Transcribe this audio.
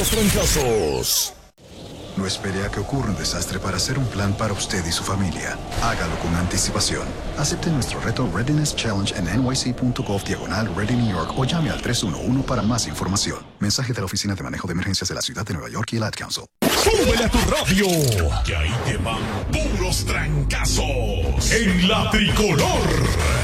puros trancazos. No espere a que ocurra un desastre para hacer un plan para usted y su familia. Hágalo con anticipación. Acepte nuestro reto Readiness Challenge en nyc.gov/Ready New York o llame al 311 para más información. Mensaje de la Oficina de Manejo de Emergencias de la Ciudad de Nueva York y el Ad Council. ¡Súbele a tu radio! Que ahí te van puros trancazos en la tricolor.